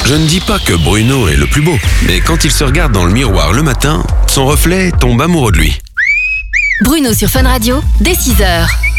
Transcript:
Je ne dis pas que Bruno est le plus beau, mais quand il se regarde dans le miroir le matin, son reflet tombe amoureux de lui. Bruno sur Fun Radio, dès 6h.